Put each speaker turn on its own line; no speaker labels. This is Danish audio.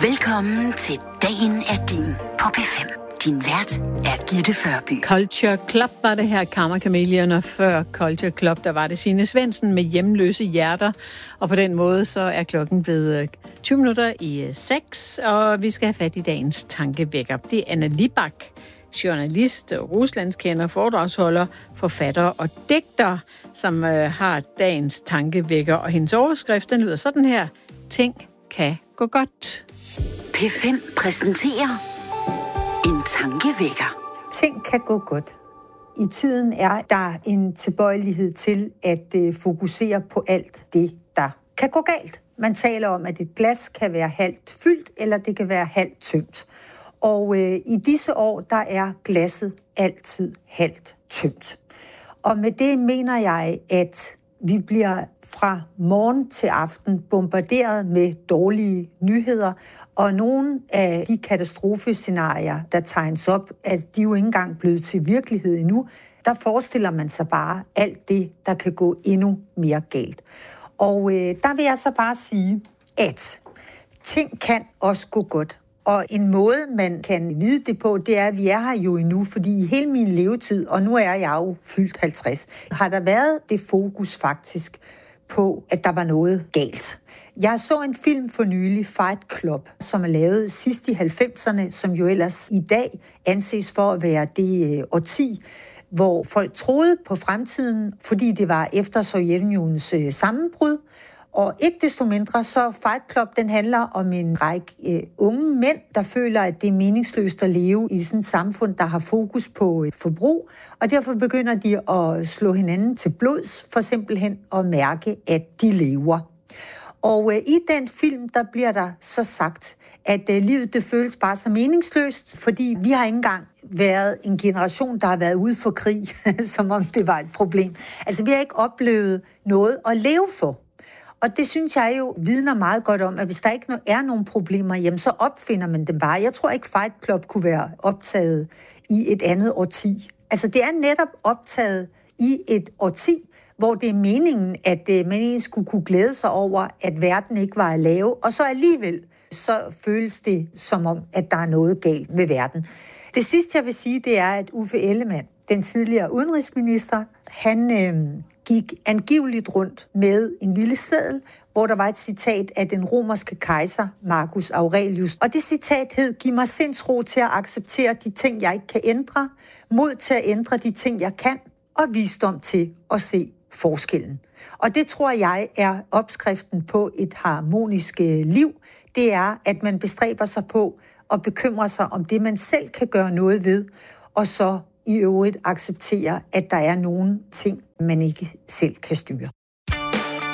Velkommen til Dagen er din på P5. Din vært er Gitte Førby.
Culture Club var det her, Karma Chameleon, og før Culture Club, der var det Signe Svendsen med Hjemløse Hjerter. Og på den måde, så er klokken ved 20 minutter i 6, og vi skal have fat i dagens tankevækker. Det er Anna Libak, journalist, ruslandskender, foredragsholder, forfatter og digter, som har dagens tankevækker. Og hendes overskrift, den lyder sådan her: Ting kan gå godt.
P5 præsenterer en tankevækker.
Ting kan gå godt. I tiden er der en tilbøjelighed til at fokusere på alt det, der kan gå galt. Man taler om, at et glas kan være halvt fyldt, eller det kan være halvt tømt. Og i disse år, der er glasset altid halvt tømt. Og med det mener jeg, at vi bliver fra morgen til aften bombarderet med dårlige nyheder, og nogle af de katastrofescenarier, der tegnes op, at de er jo ikke engang blevet til virkelighed endnu. Der forestiller man sig bare alt det, der kan gå endnu mere galt. Og der vil jeg så bare sige, at ting kan også gå godt. Og en måde, man kan vide det på, det er, at vi er her jo endnu, fordi i hele min levetid, og nu er jeg jo fyldt 50, har der været det fokus faktisk på, at der var noget galt. Jeg så en film for nylig, Fight Club, som er lavet sidst i 90'erne, som jo ellers i dag anses for at være det årti, hvor folk troede på fremtiden, fordi det var efter Sovjetunionens sammenbrud. Og ikke desto mindre, så Fight Club, den handler om en række unge mænd, der føler, at det er meningsløst at leve i sådan et samfund, der har fokus på forbrug. Og derfor begynder de at slå hinanden til blods, for simpelthen at mærke, at de lever. Og i den film, der bliver der så sagt, at livet det føles bare så meningsløst, fordi vi har ikke engang været en generation, der har været ude for krig, som om det var et problem. Altså, vi har ikke oplevet noget at leve for. Og det synes jeg jo vidner meget godt om, at hvis der ikke er nogen problemer, jamen så opfinder man dem bare. Jeg tror ikke, Fight Club kunne være optaget i et andet årti. Altså det er netop optaget i et årti, hvor det er meningen, at man egentlig skulle kunne glæde sig over, at verden ikke var at lave. Og så alligevel, så føles det som om, at der er noget galt med verden. Det sidste, jeg vil sige, det er, at Uffe Ellemann, den tidligere udenrigsminister, han gik angiveligt rundt med en lille seddel, hvor der var et citat af den romerske kejser Marcus Aurelius. Og det citat hed: Giv mig sindsro til at acceptere de ting, jeg ikke kan ændre, mod til at ændre de ting, jeg kan, og visdom til at se forskellen. Og det tror jeg er opskriften på et harmonisk liv. Det er, at man bestræber sig på at bekymre sig om det, man selv kan gøre noget ved, og så i øvrigt acceptere, at der er nogle ting, man ikke selv kan styre.